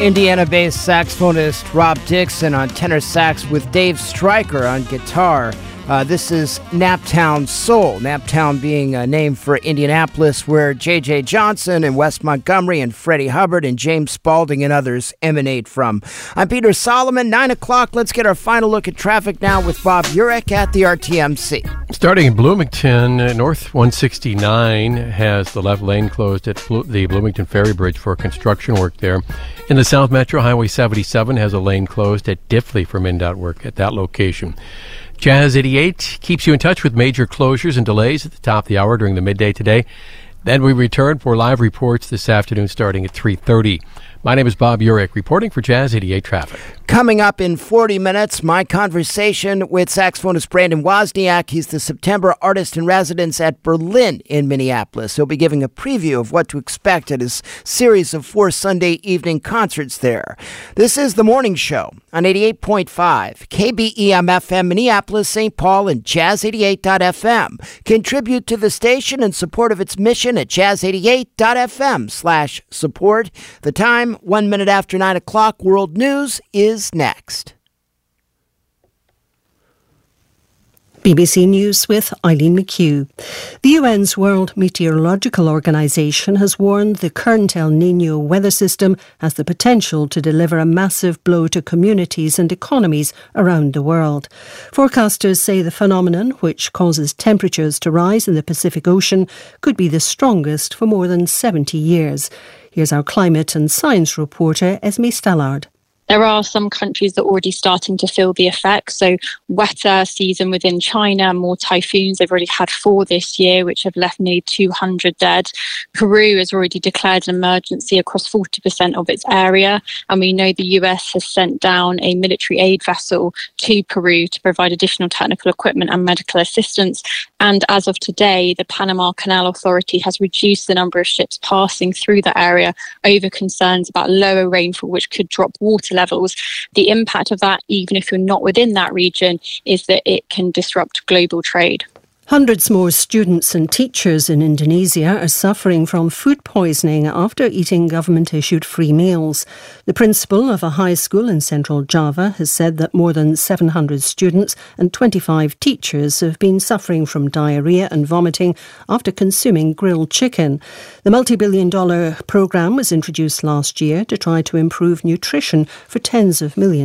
Indiana-based saxophonist Rob Dixon on tenor sax with Dave Stryker on guitar. This is Naptown Soul, Naptown being a name for Indianapolis, where J.J. Johnson and Wes Montgomery and Freddie Hubbard and James Spaulding and others emanate from. I'm Peter Solomon, 9 o'clock. Let's get our final look at traffic now with Bob Urek at the RTMC. Starting in Bloomington, North 169 has the left lane closed at the Bloomington Ferry Bridge for construction work there. In the South Metro, Highway 77 has a lane closed at Diffley for MnDOT work at that location. Jazz 88 keeps you in touch with major closures and delays at the top of the hour during the midday today. Then we return for live reports this afternoon starting at 3:30. My name is Bob Urek, reporting for Jazz 88 Traffic. Coming up in 40 minutes, my conversation with saxophonist Brandon Wozniak. He's the September Artist in Residence at Berlin in Minneapolis. He'll be giving a preview of what to expect at his series of 4 Sunday evening concerts there. This is The Morning Show on 88.5, KBEM-FM Minneapolis, St. Paul, and Jazz88.FM. Contribute to the station in support of its mission at Jazz88.FM/support. The time, 1 minute after 9 o'clock. World News is next. BBC News with Eileen McHugh. The UN's World Meteorological Organization has warned the current El Niño weather system has the potential to deliver a massive blow to communities and economies around the world. Forecasters say the phenomenon, which causes temperatures to rise in the Pacific Ocean, could be the strongest for more than 70 years. Here's our climate and science reporter, Esme Stallard. There are some countries that are already starting to feel the effects. So wetter season within China, more typhoons. They've already had 4 this year, which have left nearly 200 dead. Peru has already declared an emergency across 40% of its area. And we know the US has sent down a military aid vessel to Peru to provide additional technical equipment and medical assistance. And as of today, the Panama Canal Authority has reduced the number of ships passing through the area over concerns about lower rainfall, which could drop water levels. The impact of that, even if you're not within that region, is that it can disrupt global trade. Hundreds more students and teachers in Indonesia are suffering from food poisoning after eating government-issued free meals. The principal of a high school in central Java has said that more than 700 students and 25 teachers have been suffering from diarrhoea and vomiting after consuming grilled chicken. The multi-billion-dollar programme was introduced last year to try to improve nutrition for tens of millions